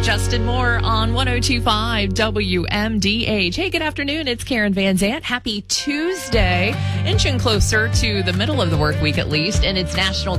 Justin Moore on 102.5 WMDH. Hey, good afternoon. It's Karen Van Zant. Happy Tuesday. Inching closer to the middle of the work week at least, and it's National